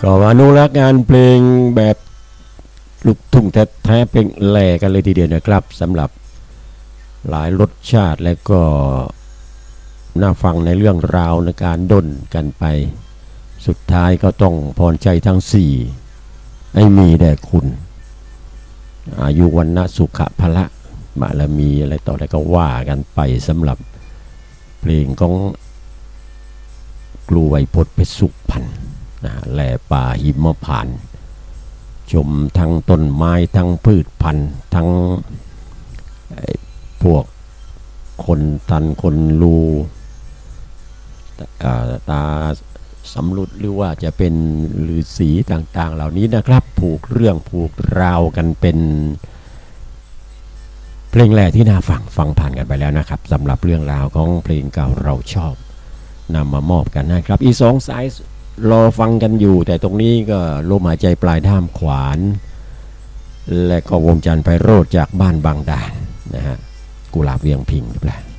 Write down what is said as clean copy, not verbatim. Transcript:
ก็อนุรักษ์งานเพลงแบบลูกทุ่งแท้ๆเพลงแหล่กันเลยทีเดียวนะครับสำหรับหลายรสชาติและก็น่าฟังในเรื่องราวในการด้นกันไปสุดท้ายก็ต้องพรใจทั้งสี่ให้มีแด่คุณอายุวันนะสุขะพละบารมีอะไรต่ออะไรก็ว่ากันไปสำหรับเพลงของครูไวยพจน์เพชรสุพรรณแหล่ป่าหิมพานต์ชมทั้งต้นไม้ทั้งพืชพันธุ์ทั้งพวกคนตันคนรูตาสำรุดหรือว่าจะเป็นฤาษีต่างๆเหล่านี้นะครับผูกเรื่องผูกราวกันเป็นเพลงแหล่ที่น่าฟังผ่านกันไปแล้วนะครับสำหรับเรื่องราวของเพลงเก่าเราชอบนำมามอบกันนะครับอีสองสายรอฟังกันอยู่แต่ตรงนี้ก็ลมหายใจปลายท่ามขวานและก็วงจันทร์ไพโรจน์จากบ้านบางด่านนะฮะกุหลาบเวียงพิงหรือเปล่า